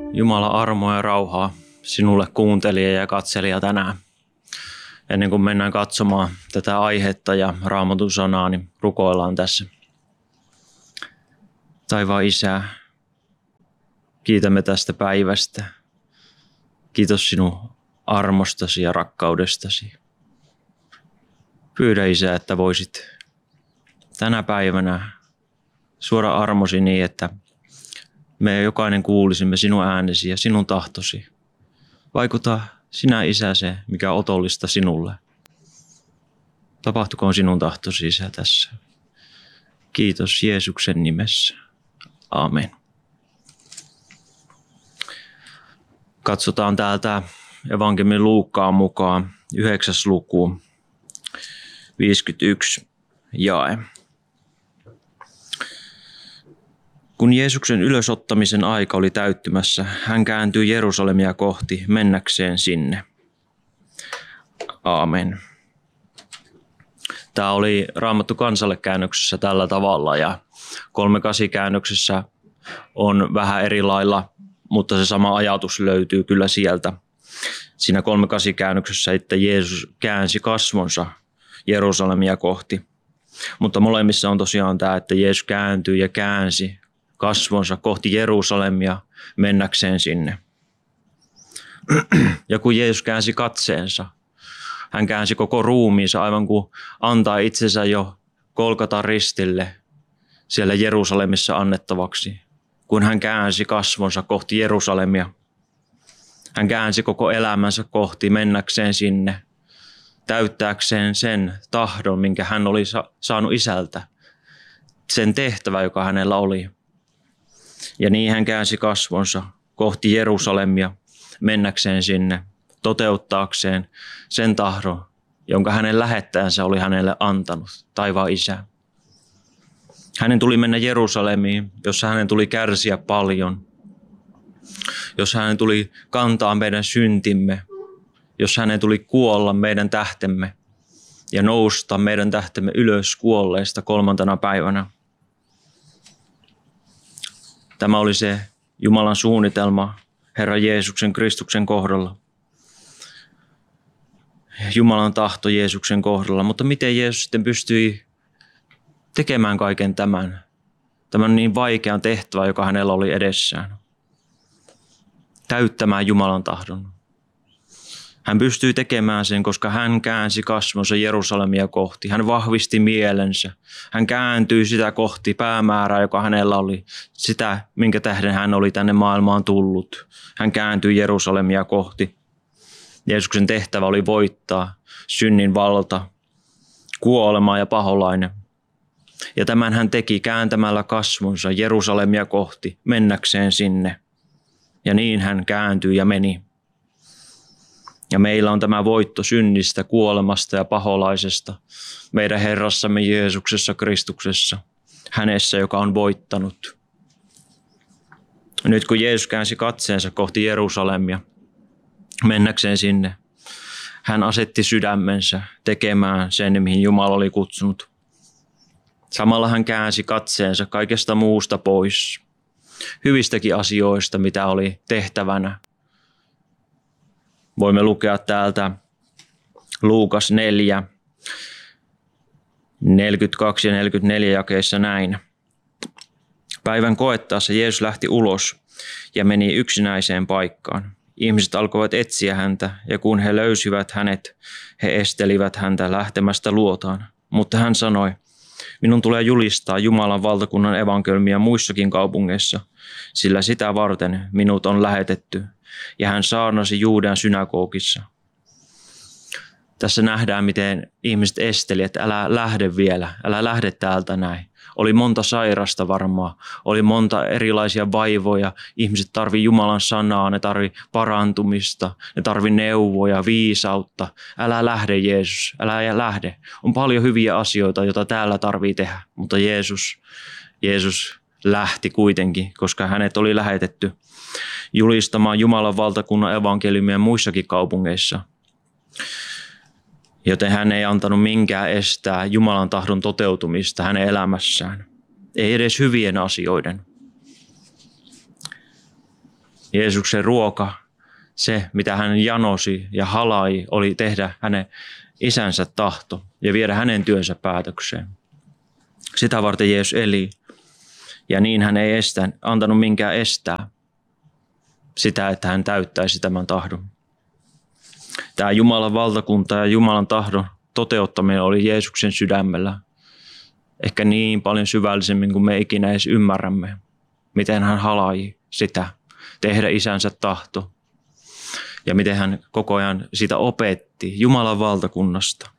Jumala armoa ja rauhaa sinulle kuuntelija ja katselija tänään. Ennen kuin mennään katsomaan tätä aihetta ja Raamatun sanaa, niin rukoillaan tässä. Taivaan Isä, kiitämme tästä päivästä. Kiitos sinun armostasi ja rakkaudestasi. Pyydä Isä, että voisit tänä päivänä suoda armosi niin, että me jokainen kuulisimme sinun äänesi ja sinun tahtosi. Vaikuta sinä Isä se, mikä on otollista sinulle. Tapahtukoon sinun tahtosi Isä tässä. Kiitos Jeesuksen nimessä. Amen. Katsotaan täältä evankeliumin Luukkaan mukaan 9. luku 51 jae. Kun Jeesuksen ylösottamisen aika oli täyttymässä, hän kääntyi Jerusalemia kohti mennäkseen sinne. Aamen. Tämä oli Raamattu kansalle käännöksessä tällä tavalla ja 3:8 käännöksessä on vähän eri lailla, mutta se sama ajatus löytyy kyllä sieltä. Siinä 3:8 käännöksessä, että Jeesus käänsi kasvonsa Jerusalemia kohti. Mutta molemmissa on tosiaan tämä, että Jeesus kääntyi ja käänsi kasvonsa kohti Jerusalemia mennäkseen sinne. Ja kun Jeesus käänsi katseensa, hän käänsi koko ruumiinsa aivan kuin antaa itsensä jo Golgatan ristille siellä Jerusalemissa annettavaksi. Kun hän käänsi kasvonsa kohti Jerusalemia, hän käänsi koko elämänsä kohti mennäkseen sinne, täyttääkseen sen tahdon, minkä hän oli saanut Isältä, sen tehtävä, joka hänellä oli. Ja niin hän käänsi kasvonsa kohti Jerusalemia mennäkseen sinne, toteuttaakseen sen tahdon, jonka hänen lähettäjänsä oli hänelle antanut, taivaan Isä. Hänen tuli mennä Jerusalemiin, jossa hänen tuli kärsiä paljon, jossa hänen tuli kantaa meidän syntimme, jossa hänen tuli kuolla meidän tähtemme ja nousta meidän tähtemme ylös kuolleista 3. päivänä. Tämä oli se Jumalan suunnitelma Herran Jeesuksen Kristuksen kohdalla. Jumalan tahto Jeesuksen kohdalla. Mutta miten Jeesus sitten pystyi tekemään kaiken tämän niin vaikean tehtävän, joka hänellä oli edessään? Täyttämään Jumalan tahdon. Hän pystyi tekemään sen, koska hän käänsi kasvonsa Jerusalemia kohti. Hän vahvisti mielensä. Hän kääntyi sitä kohti päämäärää, joka hänellä oli. Sitä, minkä tähden hän oli tänne maailmaan tullut. Hän kääntyi Jerusalemia kohti. Jeesuksen tehtävä oli voittaa synnin valta, kuolema ja paholainen. Ja tämän hän teki kääntämällä kasvonsa Jerusalemia kohti, mennäkseen sinne. Ja niin hän kääntyi ja meni. Ja meillä on tämä voitto synnistä, kuolemasta ja paholaisesta meidän Herrassamme Jeesuksessa Kristuksessa, hänessä, joka on voittanut. Nyt kun Jeesus käänsi katseensa kohti Jerusalemia, mennäkseen sinne, hän asetti sydämensä tekemään sen, mihin Jumala oli kutsunut. Samalla hän käänsi katseensa kaikesta muusta pois, hyvistäkin asioista, mitä oli tehtävänä. Voimme lukea täältä Luukas 4, 42 ja 44 jakeissa näin. Päivän koettaessa Jeesus lähti ulos ja meni yksinäiseen paikkaan. Ihmiset alkoivat etsiä häntä ja kun he löysivät hänet, he estelivät häntä lähtemästä luotaan. Mutta hän sanoi, minun tulee julistaa Jumalan valtakunnan evankeliumia muissakin kaupungeissa, sillä sitä varten minut on lähetetty. Ja hän saarnasi Juudean synagogissa. Tässä nähdään, miten ihmiset esteli, että älä lähde vielä, älä lähde täältä näin. Oli monta sairasta varmaan, oli monta erilaisia vaivoja. Ihmiset tarvii Jumalan sanaa, ne tarvii parantumista, ne tarvii neuvoja, viisautta. Älä lähde Jeesus, älä lähde. On paljon hyviä asioita, joita täällä tarvii tehdä, mutta Jeesus lähti kuitenkin, koska hänet oli lähetetty julistamaan Jumalan valtakunnan evankeliumia muissakin kaupungeissa. Joten hän ei antanut minkään estää Jumalan tahdon toteutumista hänen elämässään. Ei edes hyvien asioiden. Jeesuksen ruoka, se mitä hän janosi ja halai, oli tehdä hänen isänsä tahto ja viedä hänen työnsä päätökseen. Sitä varten Jeesus eli. Ja niin hän ei antanut minkään estää sitä, että hän täyttäisi tämän tahdon. Tämä Jumalan valtakunta ja Jumalan tahdon toteuttaminen oli Jeesuksen sydämellä. Ehkä niin paljon syvällisemmin kuin me ikinä edes ymmärrämme, miten hän halai sitä, tehdä isänsä tahto. Ja miten hän koko ajan sitä opetti Jumalan valtakunnasta.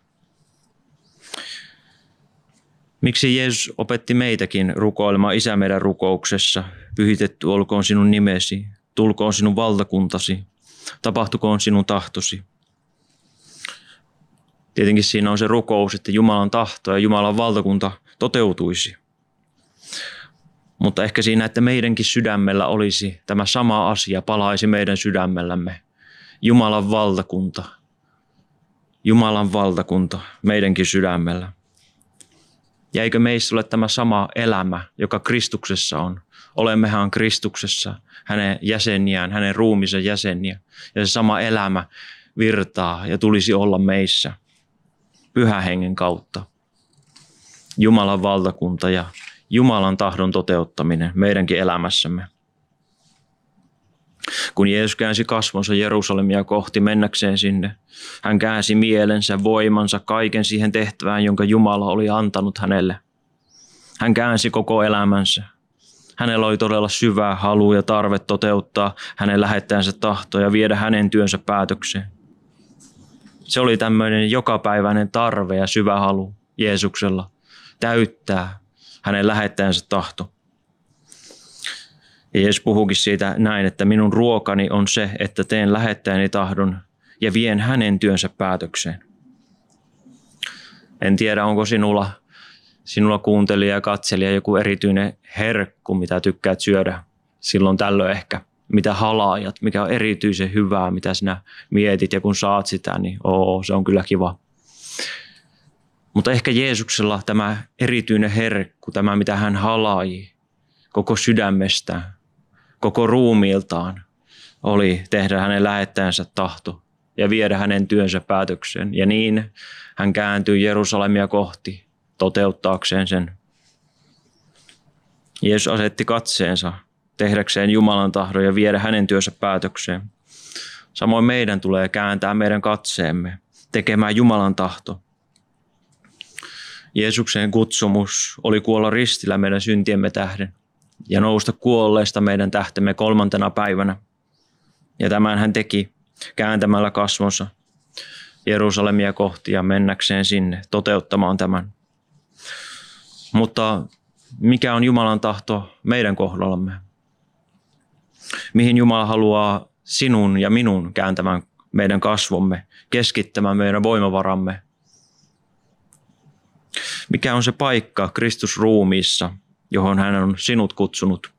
Miksi Jeesus opetti meitäkin rukoilemaan Isä meidän rukouksessa? Pyhitetty olkoon sinun nimesi, tulkoon sinun valtakuntasi, tapahtukoon sinun tahtosi. Tietenkin siinä on se rukous, että Jumalan tahto ja Jumalan valtakunta toteutuisi. Mutta ehkä siinä, että meidänkin sydämellä olisi tämä sama asia, palaisi meidän sydämellämme. Jumalan valtakunta. Jumalan valtakunta meidänkin sydämellä. Ja eikö meissä ole tämä sama elämä, joka Kristuksessa on? Olemmehan Kristuksessa, hänen jäseniään, hänen ruumiinsa jäseniä. Ja se sama elämä virtaa ja tulisi olla meissä Pyhän Hengen kautta. Jumalan valtakunta ja Jumalan tahdon toteuttaminen meidänkin elämässämme. Kun Jeesus käänsi kasvonsa Jerusalemia kohti mennäkseen sinne, hän käänsi mielensä, voimansa, kaiken siihen tehtävään, jonka Jumala oli antanut hänelle. Hän käänsi koko elämänsä. Hänellä oli todella syvä halu ja tarve toteuttaa hänen lähettäjänsä tahtoa ja viedä hänen työnsä päätökseen. Se oli tämmöinen jokapäiväinen tarve ja syvä halu Jeesuksella täyttää hänen lähettäjänsä tahto. Ja Jeesus puhuukin siitä näin, että minun ruokani on se, että teen lähettäjäni tahdon ja vien hänen työnsä päätökseen. En tiedä, onko sinulla kuuntelija ja katselija joku erityinen herkku, mitä tykkäät syödä silloin tällöin ehkä. Mitä halaajat, mikä on erityisen hyvää, mitä sinä mietit ja kun saat sitä, niin se on kyllä kiva. Mutta ehkä Jeesuksella tämä erityinen herkku, tämä mitä hän halai koko sydämestään, koko ruumiiltaan, oli tehdä hänen lähettäjänsä tahto ja viedä hänen työnsä päätökseen. Ja niin hän kääntyi Jerusalemia kohti toteuttaakseen sen. Jeesus asetti katseensa tehdäkseen Jumalan tahdon ja viedä hänen työnsä päätökseen. Samoin meidän tulee kääntää meidän katseemme tekemään Jumalan tahto. Jeesuksen kutsumus oli kuolla ristillä meidän syntiemme tähden ja nousta kuolleesta meidän tähtemme 3. päivänä. Ja tämän hän teki kääntämällä kasvonsa Jerusalemia kohti ja mennäkseen sinne toteuttamaan tämän. Mutta mikä on Jumalan tahto meidän kohdallamme? Mihin Jumala haluaa sinun ja minun kääntämään meidän kasvomme, keskittämään meidän voimavaramme? Mikä on se paikka Kristusruumiissa, johon hän on sinut kutsunut?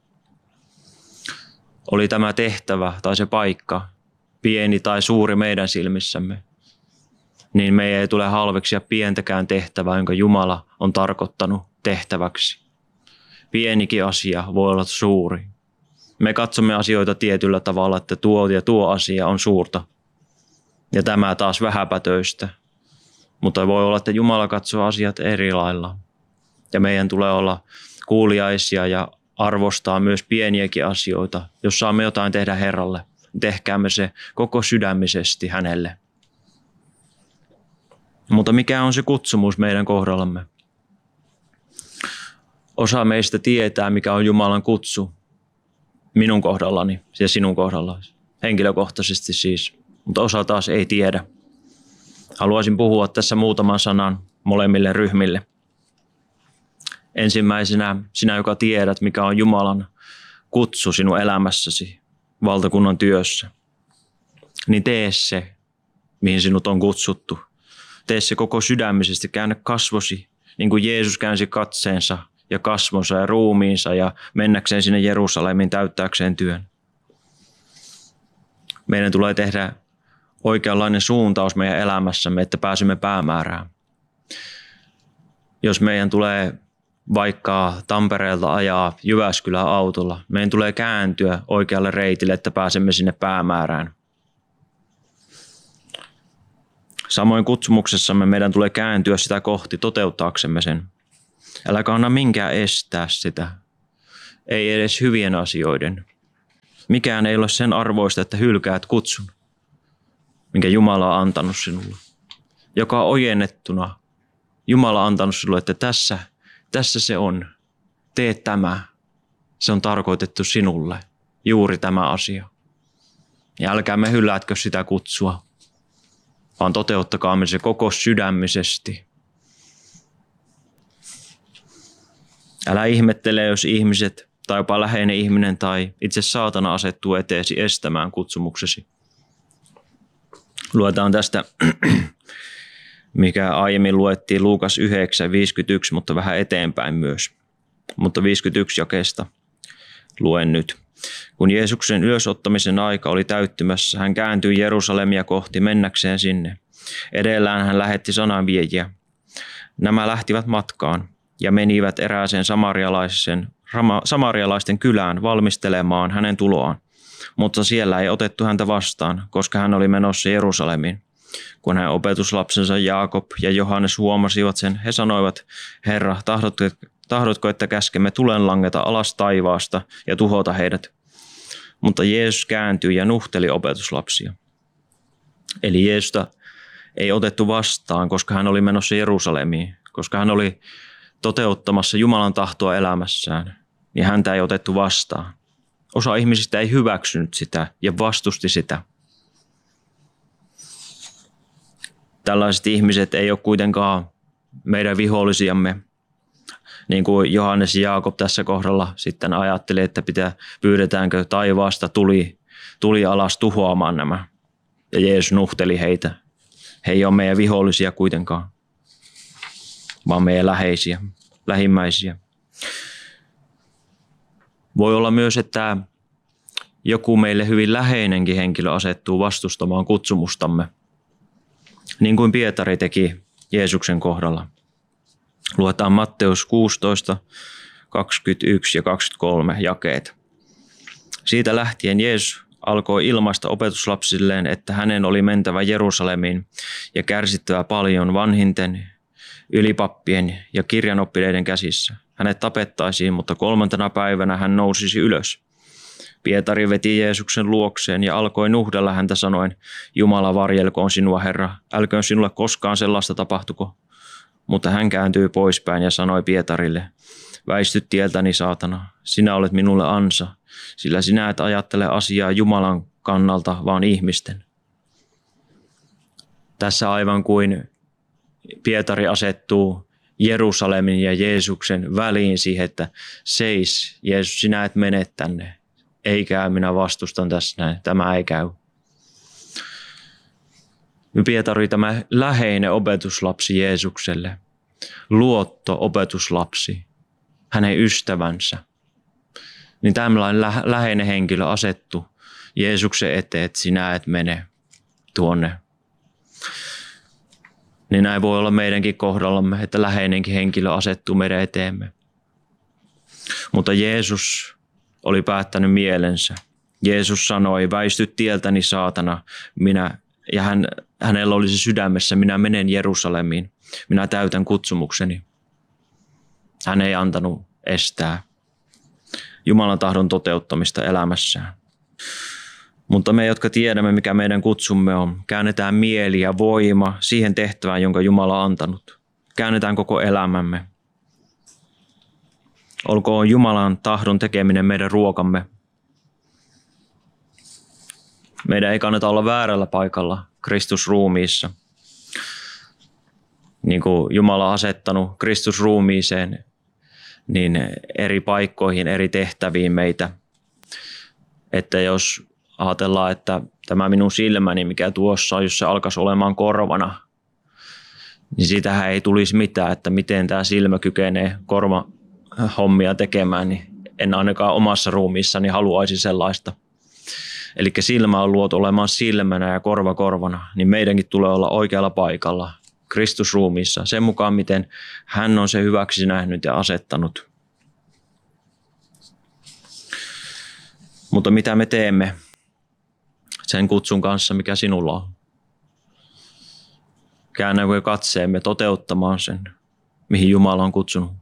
Oli tämä tehtävä tai se paikka, pieni tai suuri meidän silmissämme, niin meidän ei tule halveksia pientäkään tehtävää, jonka Jumala on tarkoittanut tehtäväksi. Pienikin asia voi olla suuri. Me katsomme asioita tietyllä tavalla, että tuo ja tuo asia on suurta ja tämä taas vähäpätöistä. Mutta voi olla, että Jumala katsoo asiat eri lailla. Ja meidän tulee olla kuuliaisia ja arvostaa myös pieniäkin asioita. Jos saamme jotain tehdä Herralle, tehkäämme se koko sydämisesti hänelle. Mutta mikä on se kutsumus meidän kohdallamme? Osa meistä tietää, mikä on Jumalan kutsu. Minun kohdallani ja sinun kohdallasi. Henkilökohtaisesti siis. Mutta osa taas ei tiedä. Haluaisin puhua tässä muutaman sanan molemmille ryhmille. Ensimmäisenä sinä, joka tiedät, mikä on Jumalan kutsu sinun elämässäsi valtakunnan työssä. Niin tee se, mihin sinut on kutsuttu. Tee se koko sydämisesti, käännä kasvosi, niin kuin Jeesus käänsi katseensa ja kasvonsa ja ruumiinsa ja mennäkseen sinne Jerusalemiin täyttääkseen työn. Meidän tulee tehdä oikeanlainen suuntaus meidän elämässämme, että pääsemme päämäärään. Jos meidän tulee vaikka Tampereelta ajaa Jyväskylän autolla, meidän tulee kääntyä oikealle reitille, että pääsemme sinne päämäärään. Samoin kutsumuksessamme meidän tulee kääntyä sitä kohti toteuttaaksemme sen. Äläkä anna minkään estää sitä. Ei edes hyvien asioiden. Mikään ei ole sen arvoista, että hylkäät kutsun, minkä Jumala on antanut sinulle. Joka on ojennettuna. Jumala on antanut sinulle, että tässä se on. Tee tämä. Se on tarkoitettu sinulle. Juuri tämä asia. Ja älkäämme hylätkö sitä kutsua, vaan toteuttakaamme se koko sydämisesti. Älä ihmettele, jos ihmiset tai jopa läheinen ihminen tai itse saatana asettuu eteesi estämään kutsumuksesi. Luetaan tästä, mikä aiemmin luettiin Luukas 9:51, mutta vähän eteenpäin myös. Mutta 51 jakeesta luen nyt. Kun Jeesuksen ylösottamisen aika oli täyttymässä, hän kääntyi Jerusalemia kohti mennäkseen sinne. Edellään hän lähetti sananviejiä. Nämä lähtivät matkaan ja menivät erääseen samarialaisten kylään valmistelemaan hänen tuloaan. Mutta siellä ei otettu häntä vastaan, koska hän oli menossa Jerusalemiin. Kun hänen opetuslapsensa Jaakob ja Johannes huomasivat sen, he sanoivat, Herra, tahdotko, että käskemme tulen langeta alas taivaasta ja tuhota heidät? Mutta Jeesus kääntyi ja nuhteli opetuslapsia. Eli Jeesusta ei otettu vastaan, koska hän oli menossa Jerusalemiin, koska hän oli toteuttamassa Jumalan tahtoa elämässään, niin häntä ei otettu vastaan. Osa ihmisistä ei hyväksynyt sitä ja vastusti sitä. Tällaiset ihmiset ei ole kuitenkaan meidän vihollisiamme. Niin kuin Johannes ja Jaakob tässä kohdalla sitten ajatteli, että pyydetäänkö taivaasta tuli alas tuhoamaan nämä. Ja Jeesus nuhteli heitä. He ei ole meidän vihollisia kuitenkaan, vaan meidän lähimmäisiä. Voi olla myös, että joku meille hyvin läheinenkin henkilö asettuu vastustamaan kutsumustamme, niin kuin Pietari teki Jeesuksen kohdalla. Luetaan Matteus 16, 21 ja 23 jakeet. Siitä lähtien Jeesus alkoi ilmaista opetuslapsilleen, että hänen oli mentävä Jerusalemiin ja kärsittävä paljon vanhinten, ylipappien ja kirjanoppineiden käsissä. Hänet tapettaisiin, mutta 3. päivänä hän nousisi ylös. Pietari veti Jeesuksen luokseen ja alkoi nuhdella häntä sanoen, Jumala varjelkoon sinua, Herra, älköön sinulle koskaan sellaista tapahtuko. Mutta hän kääntyi poispäin ja sanoi Pietarille, väisty tieltäni, saatana, sinä olet minulle ansa, sillä sinä et ajattele asiaa Jumalan kannalta, vaan ihmisten. Tässä aivan kuin Pietari asettuu Jerusalemin ja Jeesuksen väliin siihen, että seis, Jeesus, sinä et mene tänne. Ei käy, minä vastustan tässä näin, tämä ei käy. Pietari, tämä läheinen opetuslapsi Jeesukselle, luotto-opetuslapsi, hänen ystävänsä, niin tällainen läheinen henkilö asettu Jeesuksen eteen, että sinä et mene tuonne. Niin näin voi olla meidänkin kohdallamme, että läheinenkin henkilö asettuu meidän eteemme. Mutta Jeesus oli päättänyt mielensä. Jeesus sanoi, väisty tieltäni, saatana, ja hänellä oli se sydämessä, minä menen Jerusalemiin, minä täytän kutsumukseni. Hän ei antanut estää Jumalan tahdon toteuttamista elämässään. Mutta me, jotka tiedämme, mikä meidän kutsumme on, käännetään mieli ja voima siihen tehtävään, jonka Jumala on antanut. Käännetään koko elämämme. Olkoon Jumalan tahdon tekeminen meidän ruokamme. Meidän ei kannata olla väärällä paikalla Kristusruumiissa. Niin kuin Jumala on asettanut Kristusruumiiseen, niin eri paikkoihin, eri tehtäviin meitä. Että jos ajatellaan, että tämä minun silmäni, mikä tuossa on, jos se alkaisi olemaan korvana, niin siitähän ei tulisi mitään, että miten tämä silmä kykenee korvahommia tekemään, niin en ainakaan omassa ruumiissani haluaisi sellaista. Eli silmä on luotu olemaan silmänä ja korva korvana, niin meidänkin tulee olla oikealla paikalla Kristusruumiissa, sen mukaan miten hän on se hyväksi nähnyt ja asettanut. Mutta mitä me teemme sen kutsun kanssa, mikä sinulla on? Käännänkö katseemme toteuttamaan sen, mihin Jumala on kutsunut?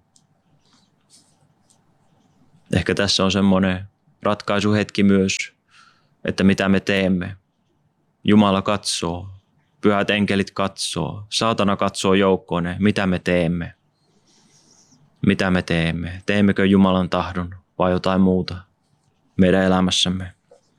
Ehkä tässä on semmoinen ratkaisuhetki myös, että mitä me teemme. Jumala katsoo, pyhät enkelit katsoo, saatana katsoo joukkoineen, mitä me teemme. Mitä me teemme? Teemmekö Jumalan tahdon vai jotain muuta meidän elämässämme?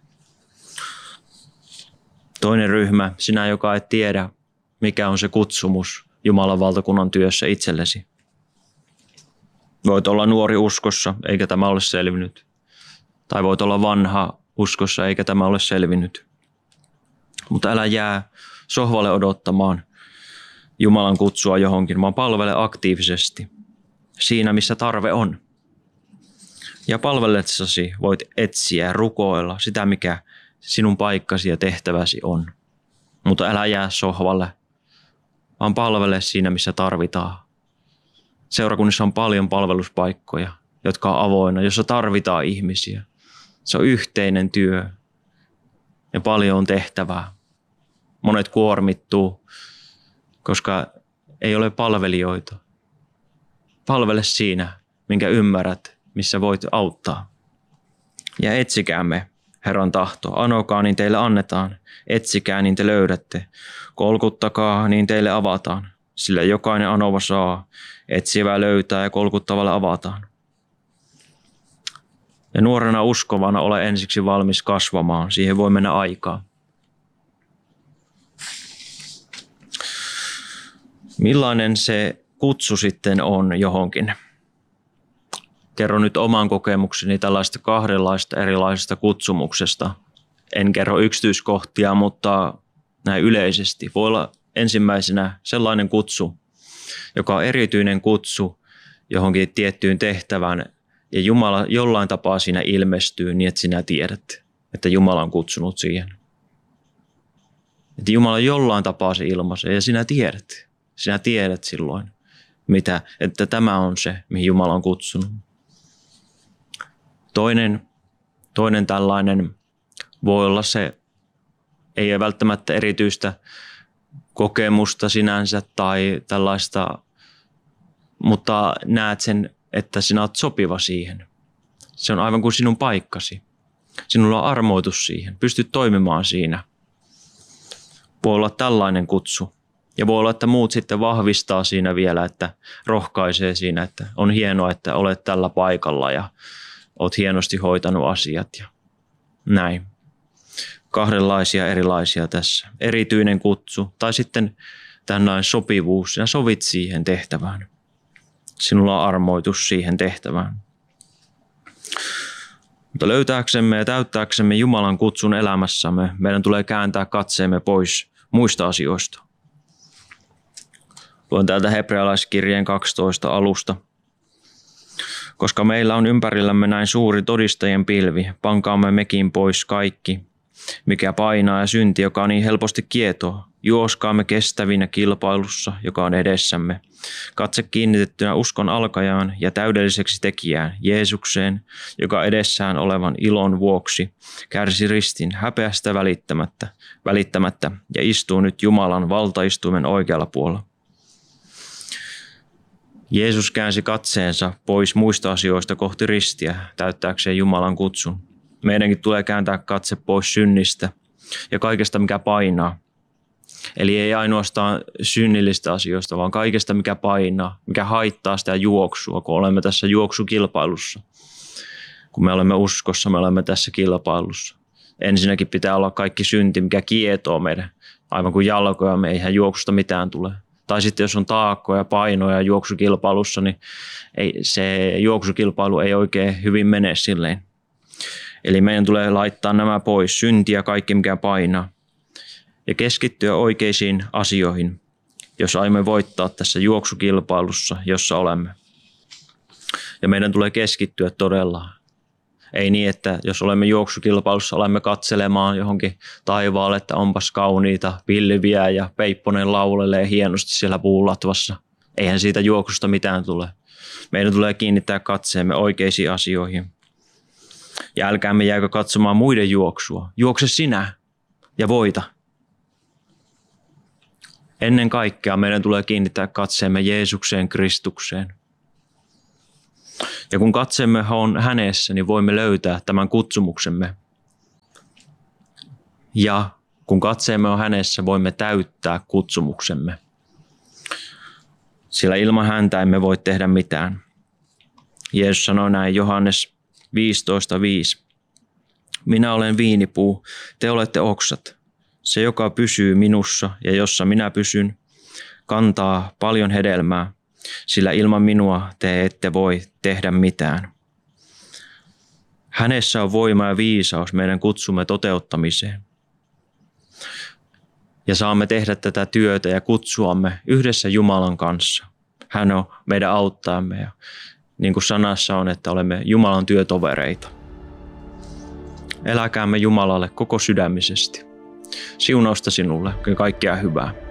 Toinen ryhmä, sinä joka et tiedä, mikä on se kutsumus Jumalan valtakunnan työssä itsellesi. Voit olla nuori uskossa, eikä tämä ole selvinnyt. Tai voit olla vanha uskossa, eikä tämä ole selvinnyt. Mutta älä jää sohvalle odottamaan Jumalan kutsua johonkin, vaan palvele aktiivisesti siinä, missä tarve on. Ja palvellessasi voit etsiä ja rukoilla sitä, mikä sinun paikkasi ja tehtäväsi on. Mutta älä jää sohvalle, vaan palvele siinä, missä tarvitaan. Seurakunnissa on paljon palveluspaikkoja, jotka on avoinna, jossa tarvitaan ihmisiä. Se on yhteinen työ ja paljon on tehtävää. Monet kuormittuu, koska ei ole palvelijoita. Palvele siinä, minkä ymmärrät, missä voit auttaa. Ja etsikäämme Herran tahtoa. Anokaa, niin teille annetaan. Etsikää, niin te löydätte. Kolkuttakaa, niin teille avataan. Sillä jokainen anova saa. Etsivää löytää ja kolkuttavalle avataan. Ja nuorena uskovana ole ensiksi valmis kasvamaan. Siihen voi mennä aikaa. Millainen se kutsu sitten on johonkin? Kerron nyt oman kokemukseni tällaista kahdenlaista erilaisesta kutsumuksesta. En kerro yksityiskohtia, mutta näin yleisesti. Voi olla ensimmäisenä sellainen kutsu, joka on erityinen kutsu johonkin tiettyyn tehtävään. Ja Jumala jollain tapaa siinä ilmestyy niin, että sinä tiedät, että Jumala on kutsunut siihen. Että Jumala jollain tapaa se ilmaisee ja sinä tiedät. Sinä tiedät silloin, että tämä on se, mihin Jumala on kutsunut. Toinen tällainen voi olla se, ei ole välttämättä erityistä kokemusta sinänsä tai tällaista, mutta näet sen, että sinä olet sopiva siihen. Se on aivan kuin sinun paikkasi. Sinulla on armoitus siihen. Pystyt toimimaan siinä. Voi olla tällainen kutsu. Ja voi olla, että muut sitten vahvistaa siinä vielä, että rohkaisee siinä, että on hienoa, että olet tällä paikalla ja olet hienosti hoitanut asiat ja näin. Kahdenlaisia erilaisia tässä. Erityinen kutsu tai sitten tällainen sopivuus. Sinä sovit siihen tehtävään. Sinulla on armoitus siihen tehtävään. Mutta löytääksemme ja täyttääksemme Jumalan kutsun elämässämme, meidän tulee kääntää katseemme pois muista asioista. Luen täältä Hebrealaiskirjeen 12 alusta. Koska meillä on ympärillämme näin suuri todistajien pilvi, pankaamme mekin pois kaikki, mikä painaa ja synti, joka niin helposti kietoo. Juoskaamme kestävinä kilpailussa, joka on edessämme. Katse kiinnitettynä uskon alkajaan ja täydelliseksi tekijään, Jeesukseen, joka edessään olevan ilon vuoksi kärsi ristin häpeästä välittämättä ja istuu nyt Jumalan valtaistuimen oikealla puolella. Jeesus käänsi katseensa pois muista asioista kohti ristiä, täyttääkseen Jumalan kutsun. Meidänkin tulee kääntää katse pois synnistä ja kaikesta, mikä painaa. Eli ei ainoastaan synnillistä asioista, vaan kaikesta, mikä painaa, mikä haittaa sitä juoksua, kun olemme tässä juoksukilpailussa. Kun me olemme uskossa, me olemme tässä kilpailussa. Ensinnäkin pitää olla kaikki synti, mikä kietoo meidän, aivan kuin jalkoja, me eihän juoksusta mitään tule. Tai sitten jos on taakkoja, painoja juoksukilpailussa, niin se juoksukilpailu ei oikein hyvin mene silleen. Eli meidän tulee laittaa nämä pois, synti ja kaikki mikä painaa. Ja keskittyä oikeisiin asioihin, jos aiemme voittaa tässä juoksukilpailussa, jossa olemme. Ja meidän tulee keskittyä todella. Ei niin, että jos olemme juoksukilpailussa, olemme katselemaan johonkin taivaalle, että onpas kauniita pilviä ja Peipponen laulelee hienosti siellä puulatvassa. Eihän siitä juoksusta mitään tule. Meidän tulee kiinnittää katseemme oikeisiin asioihin. Ja älkäämme jääkö katsomaan muiden juoksua. Juokse sinä ja voita. Ennen kaikkea meidän tulee kiinnittää katseemme Jeesukseen Kristukseen. Ja kun katseemme on hänessä, niin voimme löytää tämän kutsumuksemme. Ja kun katseemme on hänessä, voimme täyttää kutsumuksemme. Sillä ilman häntä emme voi tehdä mitään. Jeesus sanoi näin Johannes 15:5. Minä olen viinipuu, te olette oksat. Se, joka pysyy minussa ja jossa minä pysyn, kantaa paljon hedelmää, sillä ilman minua te ette voi tehdä mitään. Hänessä on voima ja viisaus meidän kutsumme toteuttamiseen. Ja saamme tehdä tätä työtä ja kutsuamme yhdessä Jumalan kanssa. Hän on meidän auttajamme ja niin kuin sanassa on, että olemme Jumalan työtovereita. Eläkäämme Jumalalle koko sydämisesti. Siunausta sinulle ja kaikkea hyvää.